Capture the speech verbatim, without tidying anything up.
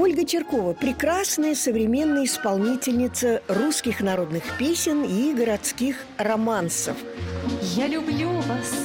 Ольга Черкова – прекрасная современная исполнительница русских народных песен и городских романсов. Я люблю вас,